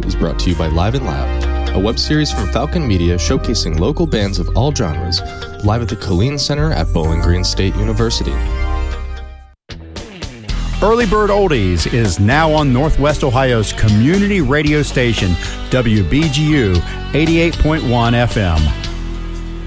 is brought to you by Live and Loud, a web series from Falcon Media showcasing local bands of all genres, live at the Killeen Center at Bowling Green State University. Early Bird Oldies is now on Northwest Ohio's community radio station, WBGU 88.1 FM.